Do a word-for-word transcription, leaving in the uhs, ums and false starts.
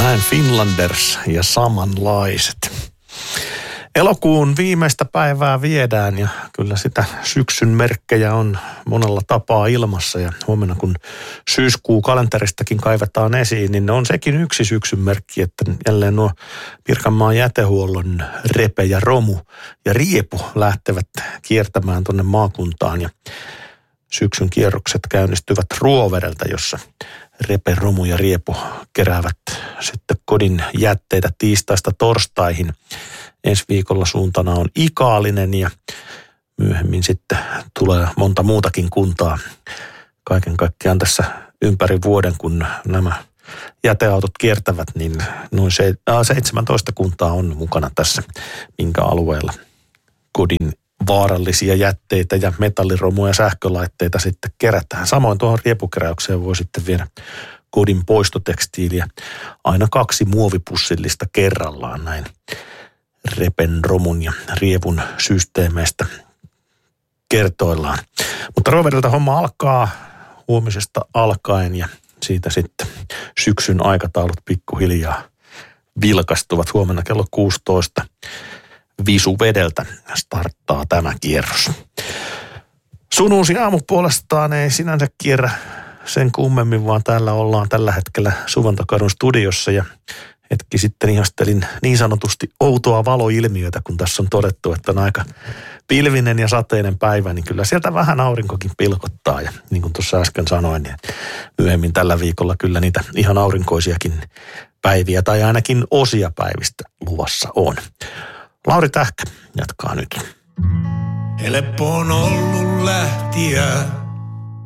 Näin Finlanders ja samanlaiset. Elokuun viimeistä päivää viedään ja kyllä sitä syksyn merkkejä on monella tapaa ilmassa. Ja huomenna kun syyskuu kalenteristakin kaivetaan esiin, niin on sekin yksi syksyn merkki, että jälleen nuo Pirkanmaan jätehuollon Repe ja Romu ja Riepu lähtevät kiertämään tuonne maakuntaan. Ja syksyn kierrokset käynnistyvät Ruovedeltä, jossa Repe, Romu ja Riepu keräävät sitten kodin jätteitä tiistaista torstaihin. Ensi viikolla suuntana on Ikaalinen ja myöhemmin sitten tulee monta muutakin kuntaa kaiken kaikkiaan tässä ympäri vuoden, kun nämä jäteautot kiertävät, niin noin seitsemäntoista kuntaa on mukana tässä, minkä alueella kodin vaarallisia jätteitä ja metalliromuja ja sähkölaitteita sitten kerätään. Samoin tuohon riepukeräykseen voi sitten viedä kodin poistotekstiiliä aina kaksi muovipussillista kerrallaan näin Repen, Romun ja Riepun systeemeistä kertoillaan. Mutta Rovedelta homma alkaa huomisesta alkaen ja siitä sitten syksyn aikataulut pikkuhiljaa vilkastuvat. Huomenna kello kuusitoista Visuvedeltä starttaa tämä kierros. Sun uusi aamu puolestaan ei sinänsä kierrä sen kummemmin, vaan täällä ollaan tällä hetkellä Suvantokadun studiossa ja hetki sitten ihastelin niin sanotusti outoa valoilmiötä, kun tässä on todettu, että on aika pilvinen ja sateinen päivä, niin kyllä sieltä vähän aurinkokin pilkottaa. Ja niin kuin tuossa äsken sanoin, niin myöhemmin tällä viikolla kyllä niitä ihan aurinkoisiakin päiviä tai ainakin osia päivistä luvassa on. Lauri Tähkä jatkaa nyt. Helppo on ollut lähtiä